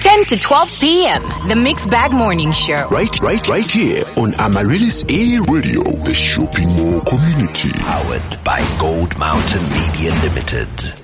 10 to 12 p.m. The Mixed Bag Morning Show. Right here on Amaryllis A Radio, the shopping mall community. Powered by Gold Mountain Media Limited.